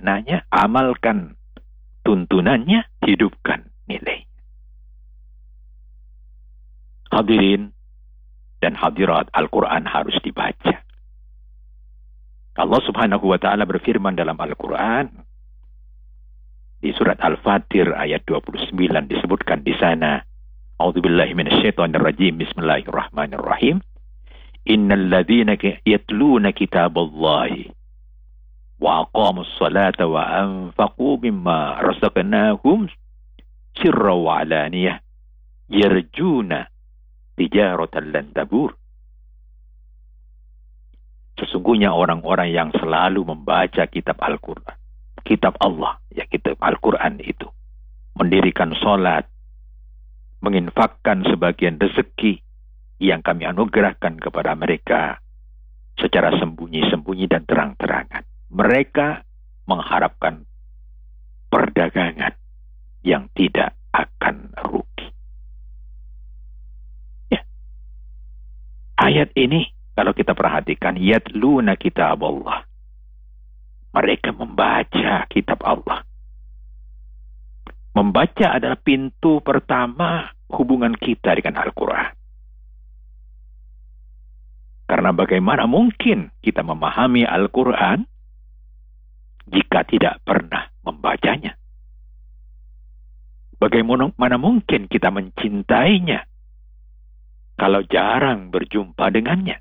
maknanya, amalkan tuntunannya, hidupkan nilai. Hadirin dan hadirat, Al-Quran harus dibaca. Allah Subhanahu wa ta'ala berfirman dalam Al-Quran di surat Al-Fatir ayat 29, disebutkan di sana, A'udzubillahi minasyaitonirrajim, bismillahirrahmanirrahim, innal ladzina yatluna kitaballahi wa aqamus salata wa anfaqu mimma razaqnahum sirran wa alaniyah yarjuna tijaratan lan tabur. Sesungguhnya orang-orang yang selalu membaca kitab Al-Quran, kitab Allah, ya kitab Al-Quran itu, mendirikan sholat, menginfakkan sebagian rezeki yang kami anugerahkan kepada mereka secara sembunyi-sembunyi dan terang-terangan. Mereka mengharapkan perdagangan yang tidak akan rugi. Ya. Ayat ini kalau kita perhatikan, yatluna kitab Allah. Mereka membaca kitab Allah. Membaca adalah pintu pertama hubungan kita dengan Al-Quran. Karena bagaimana mungkin kita memahami Al-Quran jika tidak pernah membacanya? Bagaimana mungkin kita mencintainya kalau jarang berjumpa dengannya?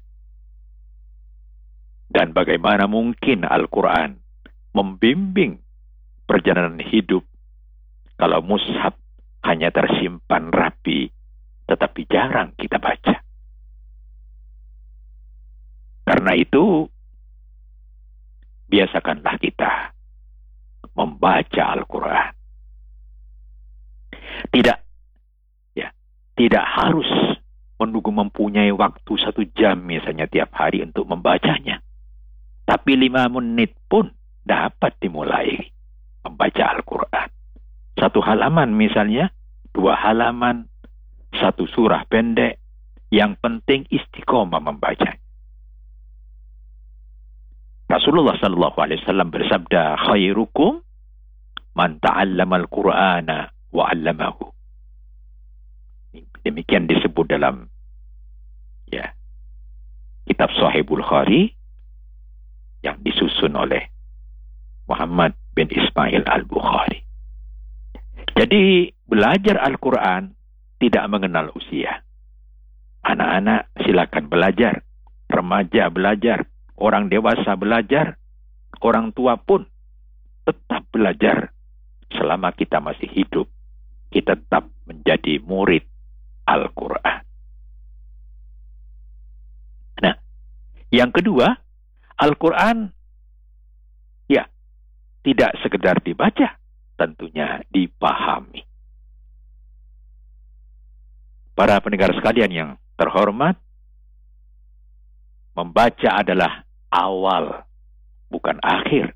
Dan bagaimana mungkin Al-Quran membimbing perjalanan hidup kalau mushaf hanya tersimpan rapi tetapi jarang kita baca? Karena itu, biasakanlah kita membaca Al-Quran. Tidak harus menunggu mempunyai waktu 1 jam misalnya tiap hari untuk membacanya. Tapi 5 menit pun dapat dimulai membaca Al-Quran. 1 halaman misalnya, 2 halaman, 1 surah pendek. Yang penting istiqomah membaca. Rasulullah SAW bersabda, khairukum man ta'allama al-Qur'ana wa 'allamahu. Demikian disebut dalam kitab Sahih Bukhari yang disusun oleh Muhammad bin Ismail Al-Bukhari. Jadi belajar Al-Quran tidak mengenal usia. Anak-anak silakan belajar, remaja belajar, orang dewasa belajar, orang tua pun tetap belajar. Selama kita masih hidup, kita tetap menjadi murid Al-Quran. Nah, yang kedua, Al-Quran tidak sekedar dibaca, tentunya dipahami. Para pendengar sekalian yang terhormat, membaca adalah awal, bukan akhir.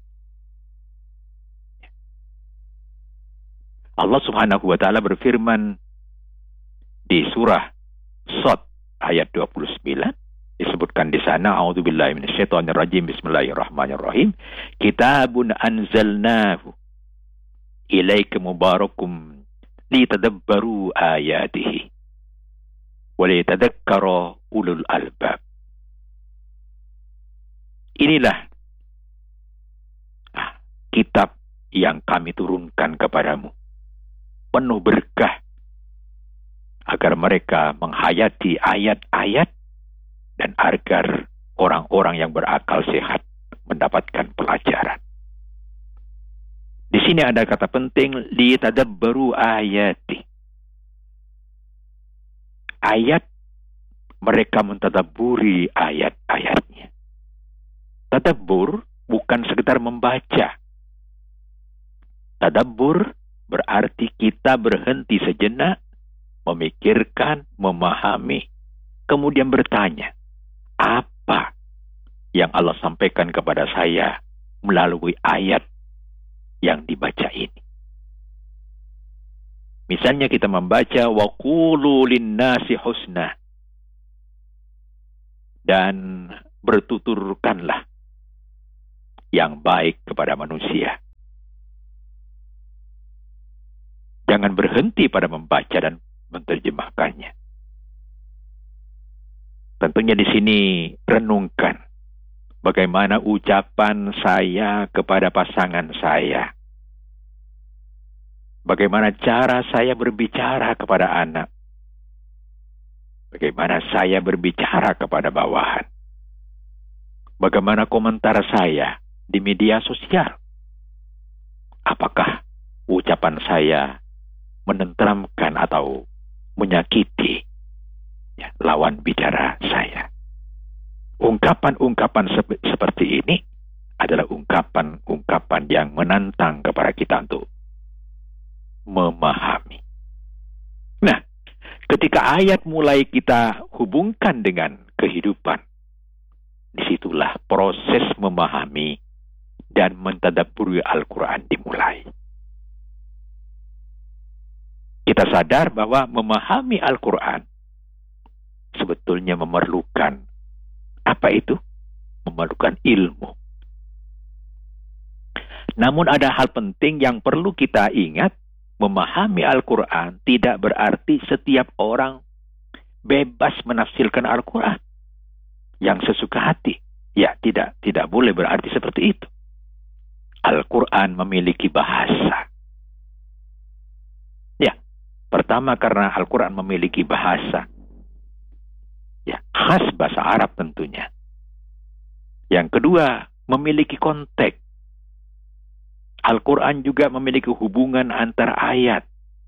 Allah Subhanahu wa ta'ala berfirman di surah Shad ayat 29, disebutkan di sana, a'udzubillahi minasyaitonirrajim, bismillahirrahmanirrahim, kitabun anzalnahu ilaika mubarakum litadabbaru ayatihi wa litadzakkara ulul albab. Inilah kitab yang kami turunkan kepadamu, penuh berkah, agar mereka menghayati ayat-ayat dan agar orang-orang yang berakal sehat mendapatkan pelajaran. Di sini ada kata penting, litadabbaru ayati. Ayat, mereka mentadabburi ayat-ayatnya. Tadabbur bukan sekedar membaca. Tadabbur berarti kita berhenti sejenak, memikirkan, memahami, kemudian bertanya, apa yang Allah sampaikan kepada saya melalui ayat yang dibaca ini? Misalnya kita membaca wa qulu linnasi husna, dan bertuturkanlah yang baik kepada manusia. jangan berhenti pada membaca dan menerjemahkannya. Tentunya di sini renungkan bagaimana ucapan saya kepada pasangan saya. Bagaimana cara saya berbicara kepada anak. Bagaimana saya berbicara kepada bawahan. Bagaimana komentar saya di media sosial. Apakah ucapan saya menenteramkan atau menyakiti lawan bicara saya. Ungkapan-ungkapan seperti ini adalah ungkapan-ungkapan yang menantang kepada kita untuk memahami. Nah, ketika ayat mulai kita hubungkan dengan kehidupan, disitulah proses memahami dan mentadabburi Al-Quran dimulai. Kita sadar bahwa memahami Al-Quran sebetulnya memerlukan apa itu? Memerlukan ilmu. Namun ada hal penting yang perlu kita ingat, memahami Al-Quran tidak berarti setiap orang bebas menafsirkan Al-Quran yang sesuka hati. Ya, tidak boleh berarti seperti itu. Al-Quran memiliki bahasa. Ya, pertama karena Al-Quran memiliki bahasa. Ya, khas bahasa Arab tentunya. Yang kedua, memiliki konteks. Al-Quran juga memiliki hubungan antar ayat.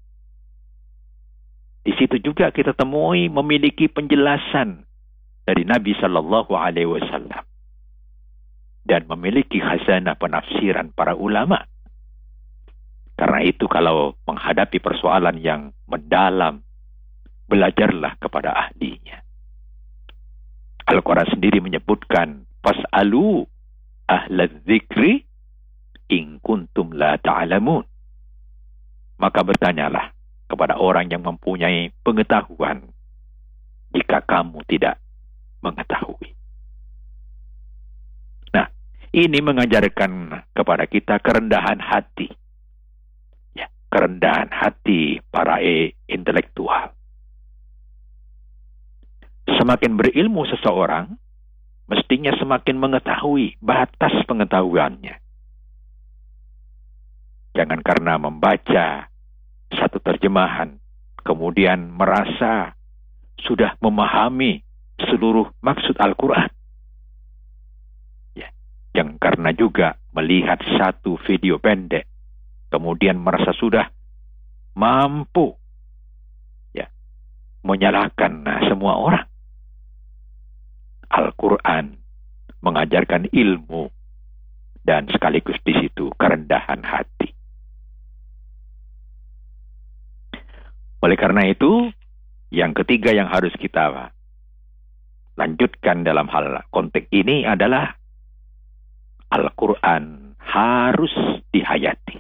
Di situ juga kita temui memiliki penjelasan dari Nabi Sallallahu Alaihi Wasallam dan memiliki khazanah penafsiran para ulama. Karena itu kalau menghadapi persoalan yang mendalam, belajarlah kepada ahlinya. Al-Quran sendiri menyebutkan, fas'alu ahlaz zikri in kuntum la ta'lamun. Maka bertanyalah kepada orang yang mempunyai pengetahuan jika kamu tidak mengetahui. Nah, ini mengajarkan kepada kita kerendahan hati. Ya, kerendahan hati para intelektual. Semakin berilmu seseorang, mestinya semakin mengetahui batas pengetahuannya. Jangan karena membaca satu terjemahan, kemudian merasa sudah memahami seluruh maksud Al-Quran. Ya, jangan karena juga melihat satu video pendek, kemudian merasa sudah mampu menyalahkan semua orang. Al-Quran mengajarkan ilmu dan sekaligus di situ kerendahan hati. Oleh karena itu, yang ketiga yang harus kita lanjutkan dalam hal konteks ini adalah Al-Quran harus dihayati.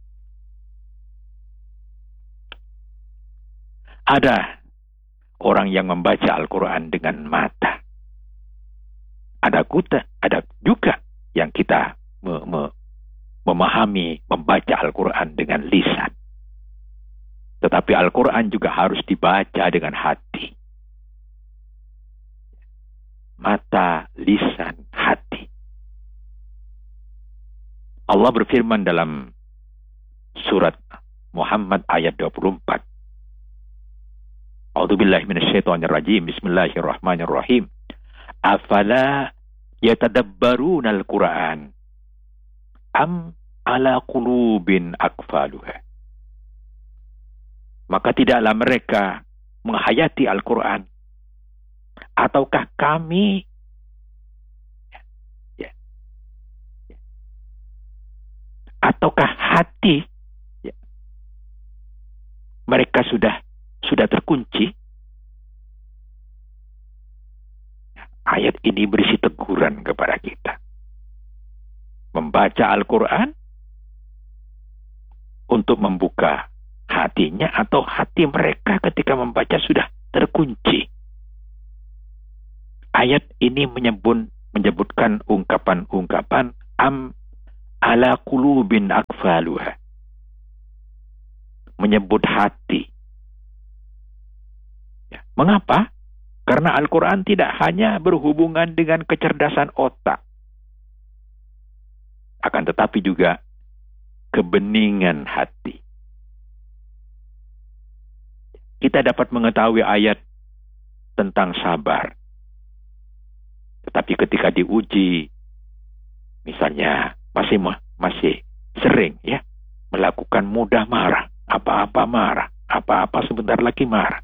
Ada orang yang membaca Al-Quran dengan mata. Ada juga yang kita memahami, membaca Al-Quran dengan lisan. Tetapi Al-Quran juga harus dibaca dengan hati. Mata, lisan, hati. Allah berfirman dalam surat Muhammad ayat 24. A'udzubillahi minasyaitonirrajim. Bismillahirrahmanirrahim. Afala yatadabbaruna al-Qur'an am ala qulubin akfaluha. Maka tidaklah mereka menghayati Al-Quran, ataukah kami ataukah hati mereka sudah terkunci. Ayat ini berisi teguran kepada kita. Membaca Al-Quran untuk membuka hatinya, atau hati mereka ketika membaca sudah terkunci. Ayat ini menyebutkan ungkapan-ungkapan am ala qulubin akfaluha. menyebut hati. Ya. Mengapa? Karena Al-Quran tidak hanya berhubungan dengan kecerdasan otak, akan tetapi juga kebeningan hati. Kita dapat mengetahui ayat tentang sabar. Tetapi ketika diuji, misalnya masih sering ya melakukan mudah marah, apa-apa marah, apa-apa sebentar lagi marah.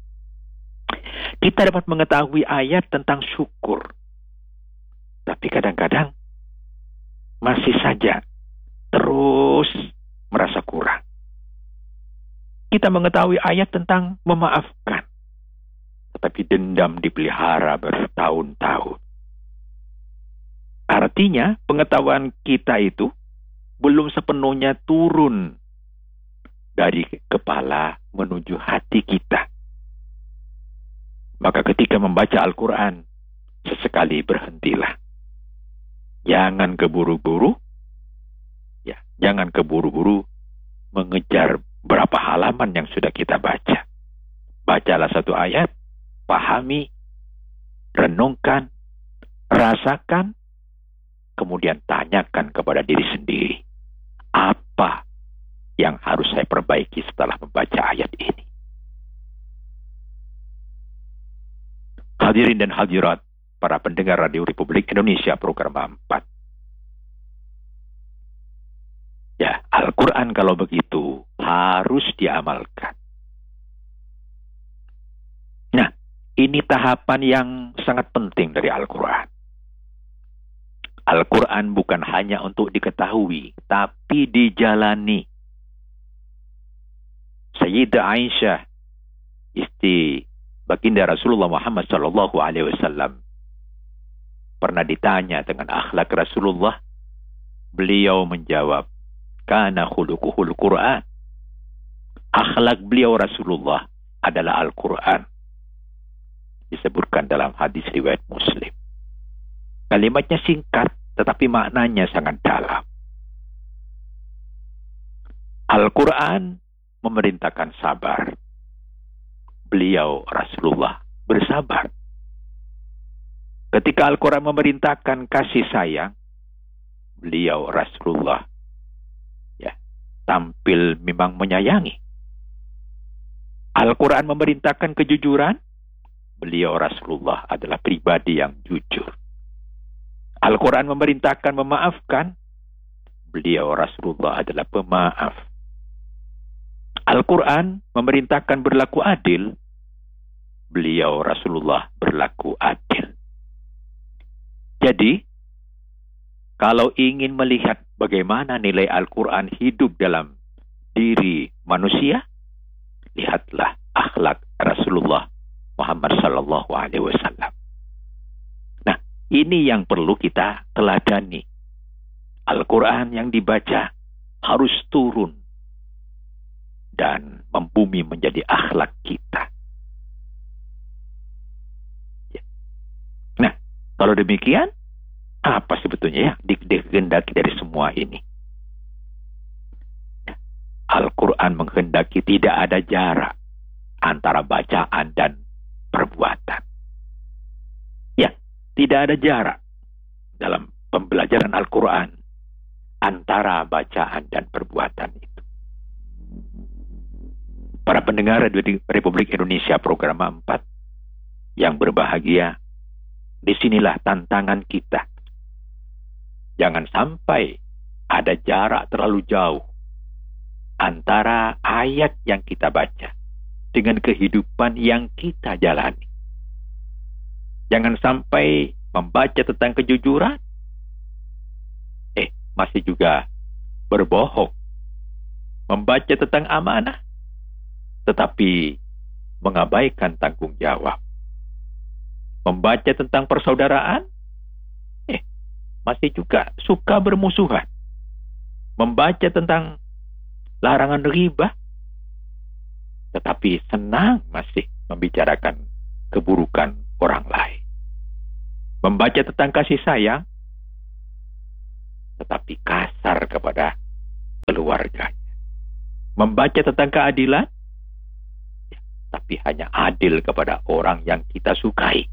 Kita dapat mengetahui ayat tentang syukur. Tapi kadang-kadang masih saja terus merasa kurang. Kita mengetahui ayat tentang memaafkan. Tetapi dendam dipelihara bertahun-tahun. Artinya pengetahuan kita itu belum sepenuhnya turun dari kepala menuju hati kita. Maka ketika membaca Al-Quran, sesekali berhentilah. Jangan keburu-buru. Ya, jangan keburu-buru mengejar berapa halaman yang sudah kita baca. Bacalah satu ayat, pahami, renungkan, rasakan, kemudian tanyakan kepada diri sendiri, apa yang harus saya perbaiki setelah membaca ayat ini. Hadirin dan hadirat, para pendengar Radio Republik Indonesia program 4. Ya, Al-Quran kalau begitu harus diamalkan. Nah, ini tahapan yang sangat penting dari Al-Quran. Al-Quran bukan hanya untuk diketahui, tapi dijalani. Sayyidah Aisyah, istri baginda Rasulullah Muhammad SAW, pernah ditanya dengan akhlak Rasulullah. Beliau menjawab, kana khuluquhul Quran. Akhlak beliau Rasulullah adalah Al-Quran. Disebutkan dalam hadis riwayat Muslim. Kalimatnya singkat, tetapi maknanya sangat dalam. Al-Quran memerintahkan sabar. Beliau Rasulullah bersabar. Ketika Al-Quran memerintahkan kasih sayang, beliau Rasulullah tampil memang menyayangi. Al-Quran memerintahkan kejujuran, beliau Rasulullah adalah pribadi yang jujur. Al-Quran memerintahkan memaafkan, beliau Rasulullah adalah pemaaf. Al-Quran memerintahkan berlaku adil, beliau Rasulullah berlaku adil. Jadi, kalau ingin melihat bagaimana nilai Al-Quran hidup dalam diri manusia, lihatlah akhlak Rasulullah Muhammad SAW. Nah, ini yang perlu kita teladani. Al-Quran yang dibaca harus turun dan membumi menjadi akhlak kita. Nah, kalau demikian, apa sebetulnya yang dikehendaki dari semua ini? Al-Quran menghendaki tidak ada jarak antara bacaan dan perbuatan. Ya, tidak ada jarak dalam pembelajaran Al-Quran antara bacaan dan perbuatan itu. Para pendengar Radio Republik Indonesia program 4 yang berbahagia, disinilah tantangan kita. Jangan sampai ada jarak terlalu jauh antara ayat yang kita baca dengan kehidupan yang kita jalani. Jangan sampai membaca tentang kejujuran, masih juga berbohong. Membaca tentang amanah, tetapi mengabaikan tanggung jawab. Membaca tentang persaudaraan, masih juga suka bermusuhan. Membaca tentang larangan riba, tetapi senang masih membicarakan keburukan orang lain. Membaca tentang kasih sayang, tetapi kasar kepada keluarganya. Membaca tentang keadilan, ya, tapi hanya adil kepada orang yang kita sukai.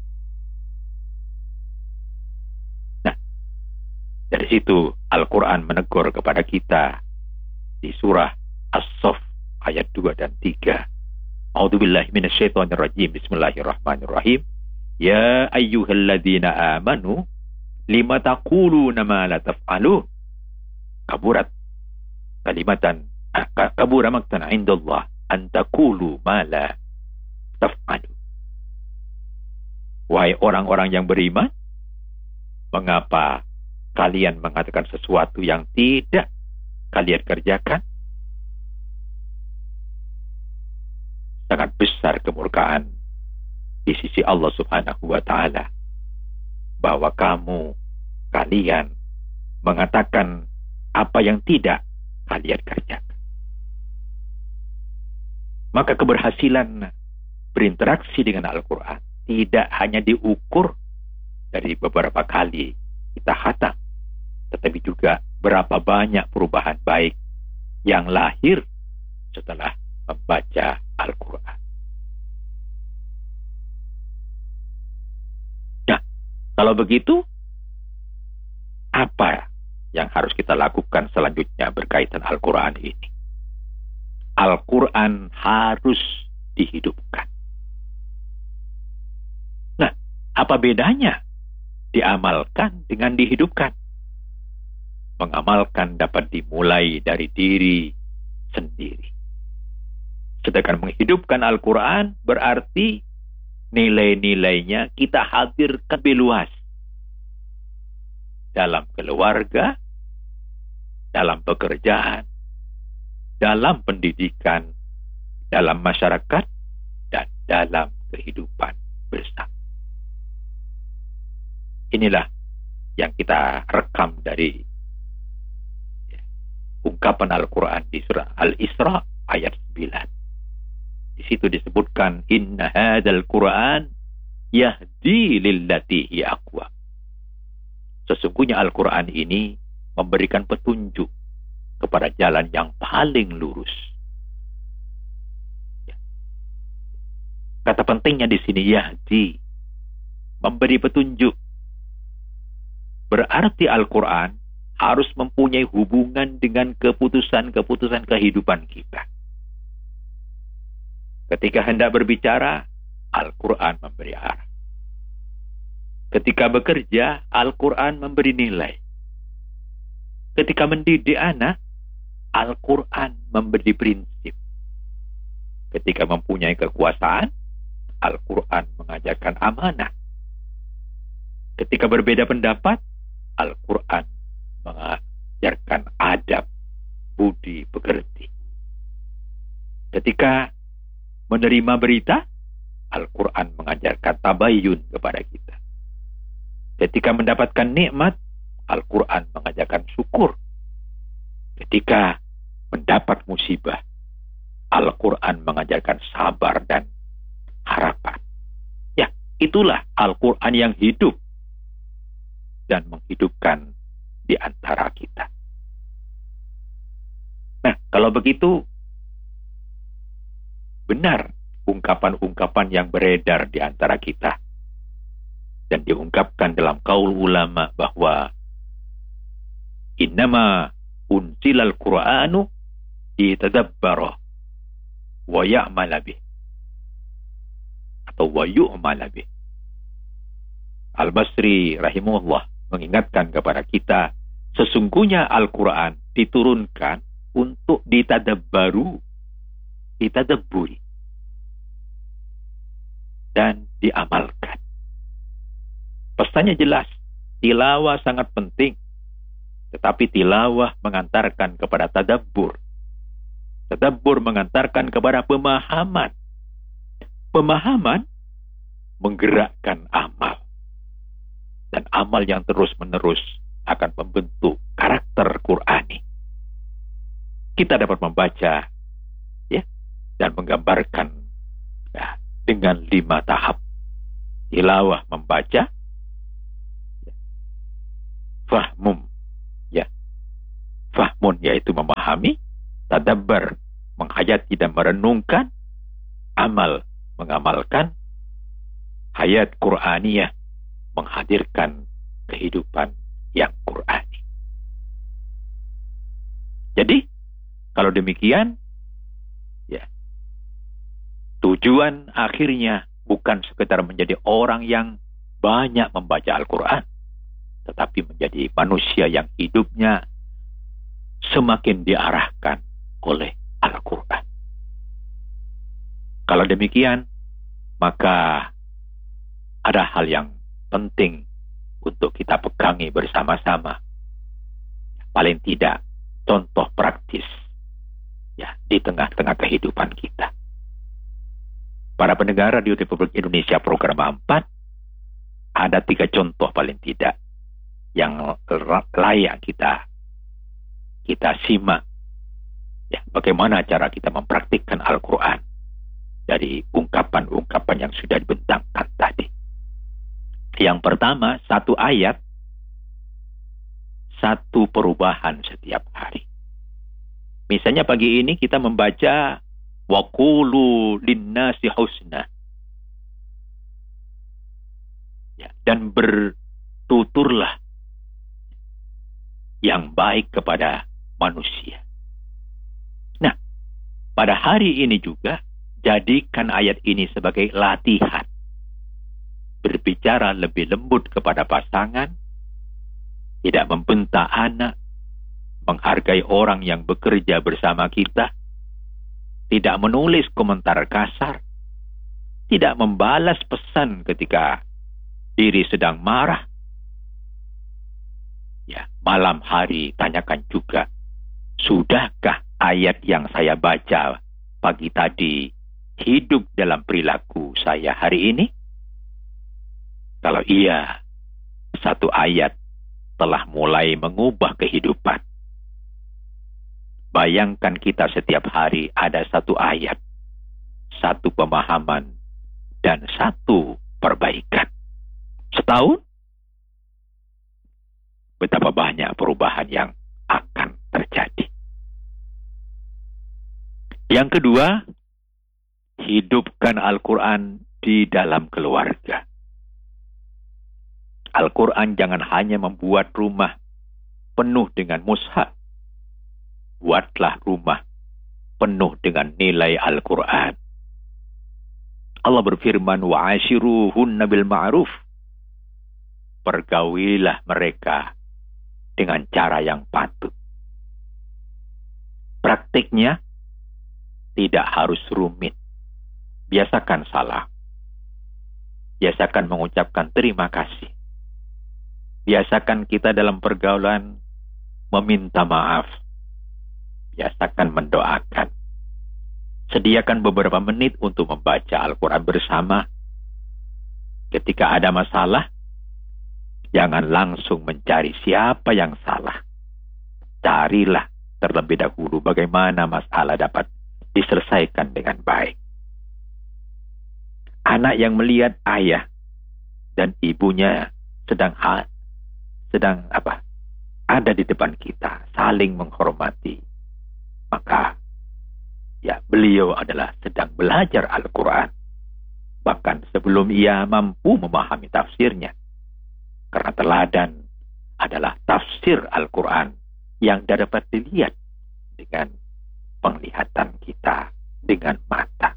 Nah, dari situ Al-Quran menegur kepada kita di surah As-Saff ayat 2 dan 3. A'udzubillahi minasyaitonirrajim. Bismillahirrahmanirrahim. Ya ayyuhalladzina amanu lima taquluna ma la taf'alun. Kabura maqtan 'indallah an taqulu ma la taf'alun. Wahai orang-orang yang beriman, mengapa kalian mengatakan sesuatu yang tidak kalian kerjakan? Sangat besar kemurkaan di sisi Allah Subhanahu wa ta'ala bahwa kalian mengatakan apa yang tidak kalian kerjakan. Maka keberhasilan berinteraksi dengan Al-Quran tidak hanya diukur dari beberapa kali kita khatam, tetapi juga berapa banyak perubahan baik yang lahir setelah membaca Al-Quran. Nah, kalau begitu, apa yang harus kita lakukan selanjutnya berkaitan Al-Quran ini? Al-Quran harus dihidupkan. Nah, apa bedanya diamalkan dengan dihidupkan? Mengamalkan dapat dimulai dari diri sendiri. Sedangkan menghidupkan Al-Quran berarti nilai-nilainya kita hadirkan lebih luas. Dalam keluarga, dalam pekerjaan, dalam pendidikan, dalam masyarakat, dan dalam kehidupan bersama. Inilah yang kita rekam dari ungkapan Al-Quran di surah Al-Isra ayat 9. Di situ disebutkan, Inna hadzal Quran yahdi lillati hi aqwa. Sesungguhnya Al-Quran ini memberikan petunjuk kepada jalan yang paling lurus. Kata pentingnya di sini yahdi, memberi petunjuk. Berarti Al-Quran harus mempunyai hubungan dengan keputusan-keputusan kehidupan kita. Ketika hendak berbicara, Al-Quran memberi arah. Ketika bekerja, Al-Quran memberi nilai. Ketika mendidik anak, Al-Quran memberi prinsip. Ketika mempunyai kekuasaan, Al-Quran mengajarkan amanah. Ketika berbeda pendapat, Al-Quran mengajarkan adab, budi pekerti. Ketika menerima berita, Al-Quran mengajarkan tabayyun kepada kita. Ketika mendapatkan nikmat, Al-Quran mengajarkan syukur. Ketika mendapat musibah, Al-Quran mengajarkan sabar dan harapan. Ya, itulah Al-Quran yang hidup dan menghidupkan di antara kita. Nah, kalau begitu, benar ungkapan-ungkapan yang beredar di antara kita dan diungkapkan dalam qaul ulama bahwa innama unzilal Qur'anu litadabbara wa ya'mala bih atau wa yu'mala bih. Al-Basri rahimahullah mengingatkan kepada kita, sesungguhnya Al-Quran diturunkan untuk ditadabburi dan diamalkan. Pesannya jelas, tilawah sangat penting, tetapi tilawah mengantarkan kepada tadabbur. Tadabbur mengantarkan kepada pemahaman. Pemahaman menggerakkan amal. Dan amal yang terus-menerus akan membentuk karakter Qur'ani. Kita dapat membaca ya, dan menggambarkan ya, dengan 5 tahap. Tilawah membaca, ya. Fahmun yaitu memahami, tadabbar, menghayati dan merenungkan, amal, mengamalkan, hayat Qur'aniyah, menghadirkan kehidupan yang Qur'ani. Jadi, kalau demikian, ya, tujuan akhirnya bukan sekedar menjadi orang yang banyak membaca Al-Quran, tetapi menjadi manusia yang hidupnya semakin diarahkan oleh Al-Quran. Kalau demikian, maka ada hal yang penting untuk kita pegangi bersama-sama. Paling tidak, contoh praktis ya di tengah-tengah kehidupan kita. Para pendengar Radio Republik Indonesia program 4, ada 3 contoh paling tidak yang layak kita simak. Ya, bagaimana cara kita mempraktikkan Al-Quran dari ungkapan-ungkapan yang sudah dibentangkan tadi. Yang pertama, 1 ayat, 1 perubahan setiap hari. Misalnya pagi ini kita membaca wa qulu linnasi husna. Ya, dan bertuturlah yang baik kepada manusia. Nah, pada hari ini juga jadikan ayat ini sebagai latihan. Berbicara lebih lembut kepada pasangan, tidak membentak anak, menghargai orang yang bekerja bersama kita, tidak menulis komentar kasar, tidak membalas pesan ketika diri sedang marah. Ya, malam hari tanyakan juga, sudahkah ayat yang saya baca pagi tadi hidup dalam perilaku saya hari ini? Kalau iya, 1 ayat telah mulai mengubah kehidupan. Bayangkan kita setiap hari ada 1 ayat, 1 pemahaman, dan 1 perbaikan. Setahun, betapa banyak perubahan yang akan terjadi. Yang kedua, hidupkan Al-Quran di dalam keluarga. Al-Quran jangan hanya membuat rumah penuh dengan mushaf. Buatlah rumah penuh dengan nilai Al-Quran. Allah berfirman, wa'ashiruhunna bil ma'ruf. Pergaulilah mereka dengan cara yang patut. Praktiknya tidak harus rumit. Biasakan salah. Biasakan mengucapkan terima kasih. Biasakan kita dalam pergaulan meminta maaf. Biasakan mendoakan. Sediakan beberapa menit untuk membaca Al-Quran bersama. Ketika ada masalah, jangan langsung mencari siapa yang salah. Carilah terlebih dahulu bagaimana masalah dapat diselesaikan dengan baik. Anak yang melihat ayah dan ibunya sedang ada di depan kita, saling menghormati, maka ya beliau adalah sedang belajar Al-Quran. Bahkan sebelum ia mampu memahami tafsirnya. Karena teladan adalah tafsir Al-Quran yang dapat dilihat dengan penglihatan kita, dengan mata.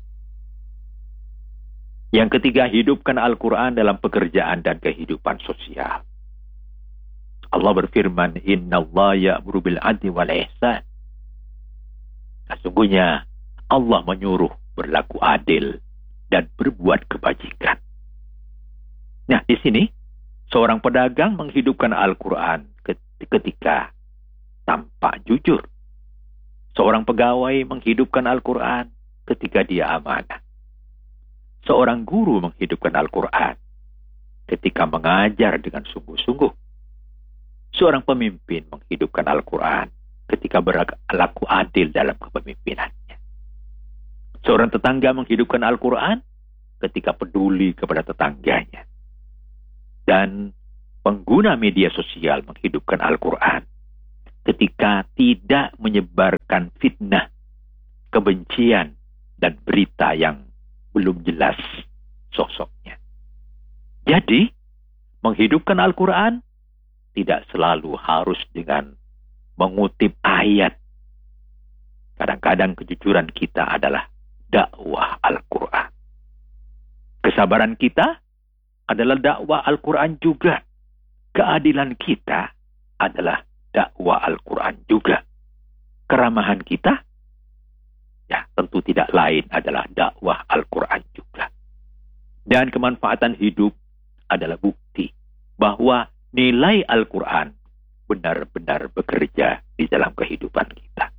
Yang ketiga, hidupkan Al-Quran dalam pekerjaan dan kehidupan sosial. Allah berfirman, Inna Allah ya'muru bil adli wal ihsan. Sesungguhnya Allah menyuruh berlaku adil dan berbuat kebajikan. Nah, di sini seorang pedagang menghidupkan Al-Quran ketika tampak jujur. Seorang pegawai menghidupkan Al-Quran ketika dia amanah. Seorang guru menghidupkan Al-Quran ketika mengajar dengan sungguh-sungguh. Seorang pemimpin menghidupkan Al-Quran ketika berlaku adil dalam kepemimpinannya. Seorang tetangga menghidupkan Al-Quran ketika peduli kepada tetangganya. Dan pengguna media sosial menghidupkan Al-Quran ketika tidak menyebarkan fitnah, kebencian, dan berita yang belum jelas sosoknya. Jadi, menghidupkan Al-Quran tidak selalu harus dengan mengutip ayat. Kadang-kadang kejujuran kita adalah dakwah Al-Quran. Kesabaran kita adalah dakwah Al-Quran juga. Keadilan kita adalah dakwah Al-Quran juga. Keramahan kita, ya tentu tidak lain adalah dakwah Al-Quran juga. Dan kemanfaatan hidup adalah bukti bahwa nilai Al-Quran benar-benar bekerja di dalam kehidupan kita.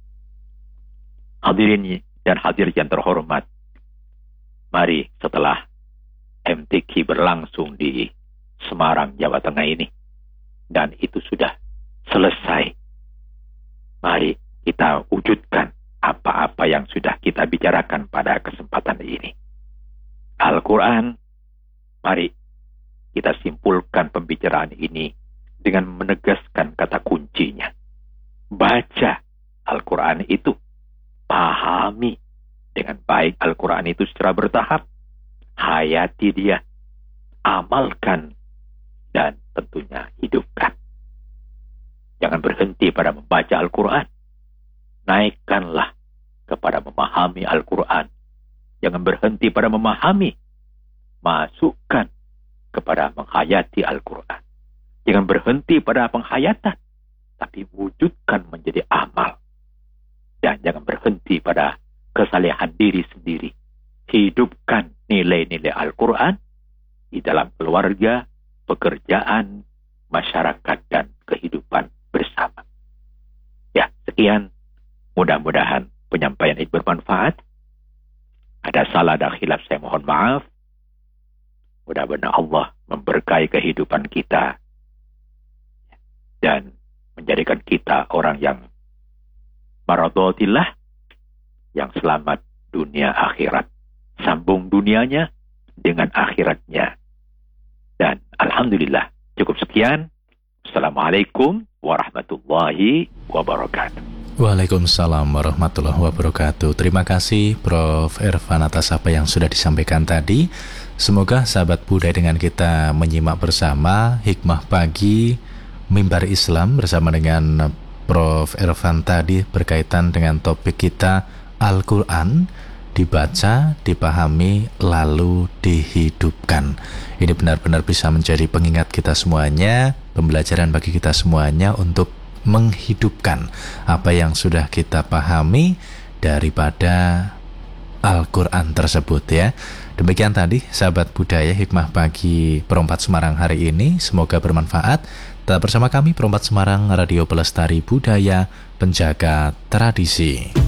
Hadirin dan hadirat yang terhormat, mari setelah MTQ berlangsung di Semarang, Jawa Tengah ini, dan itu sudah selesai, mari kita wujudkan apa-apa yang sudah kita bicarakan pada kesempatan ini. Al-Quran, mari kita simpulkan pembicaraan ini dengan menegaskan kata kuncinya. Baca Al-Quran itu, pahami dengan baik Al-Quran itu secara bertahap, hayati dia, amalkan, dan tentunya hidupkan. Jangan berhenti pada membaca Al-Quran. Naikkanlah kepada memahami Al-Quran. Jangan berhenti pada memahami. Masukkan kepada menghayati Al-Quran. Jangan berhenti pada penghayatan, tapi wujudkan menjadi amal. Dan jangan berhenti pada kesalehan diri sendiri. Hidupkan nilai-nilai Al-Quran di dalam keluarga, pekerjaan, masyarakat, dan kehidupan bersama. Ya, sekian. Mudah-mudahan penyampaian ini bermanfaat. Ada salah dan khilaf, saya mohon maaf. Mudah-mudahan Allah memberkahi kehidupan kita dan menjadikan kita orang yang maradhatillah, yang selamat dunia akhirat. Sambung dunianya dengan akhiratnya. Dan alhamdulillah, cukup sekian. Assalamualaikum warahmatullahi wabarakatuh. Waalaikumsalam warahmatullahi wabarakatuh. Terima kasih Prof. Irfan atas apa yang sudah disampaikan tadi. Semoga sahabat budaya dengan kita menyimak bersama Hikmah Pagi Mimbar Islam bersama dengan Prof. Irfan tadi berkaitan dengan topik kita Al-Quran, dibaca, dipahami, lalu dihidupkan. Ini benar-benar bisa menjadi pengingat kita semuanya, pembelajaran bagi kita semuanya untuk menghidupkan apa yang sudah kita pahami daripada Al-Quran tersebut ya. Demikian tadi sahabat budaya Hikmah Pagi Perompat Semarang hari ini. Semoga bermanfaat. Tetap bersama kami Perompat Semarang, Radio Pelestari Budaya, Penjaga Tradisi.